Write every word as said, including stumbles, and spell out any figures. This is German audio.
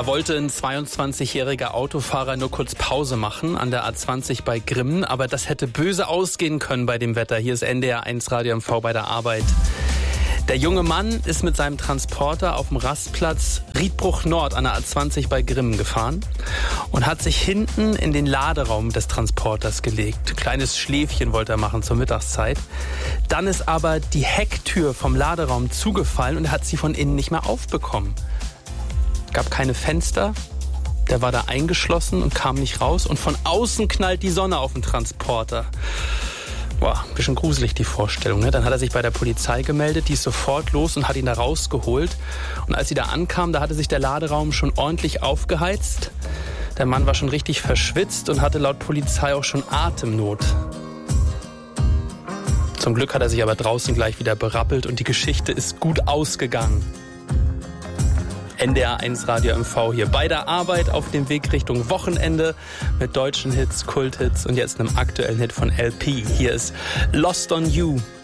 Da wollte ein zweiundzwanzigjähriger Autofahrer nur kurz Pause machen an der A zwanzig bei Grimmen, aber das hätte böse ausgehen können bei dem Wetter. Hier ist N D R eins Radio M V bei der Arbeit. Der junge Mann ist mit seinem Transporter auf dem Rastplatz Riedbruch Nord an der A zwanzig bei Grimmen gefahren und hat sich hinten in den Laderaum des Transporters gelegt. Ein kleines Schläfchen wollte er machen zur Mittagszeit. Dann ist aber die Hecktür vom Laderaum zugefallen und er hat sie von innen nicht mehr aufbekommen. Gab keine Fenster, der war da eingeschlossen und kam nicht raus und von außen knallt die Sonne auf den Transporter. Boah, ein bisschen gruselig die Vorstellung, ne? Dann hat er sich bei der Polizei gemeldet, die ist sofort los und hat ihn da rausgeholt. Und als sie da ankam, da hatte sich der Laderaum schon ordentlich aufgeheizt. Der Mann war schon richtig verschwitzt und hatte laut Polizei auch schon Atemnot. Zum Glück hat er sich aber draußen gleich wieder berappelt und die Geschichte ist gut ausgegangen. N D R eins Radio M V hier bei der Arbeit auf dem Weg Richtung Wochenende mit deutschen Hits, Kulthits und jetzt einem aktuellen Hit von L P. Hier ist Lost on You.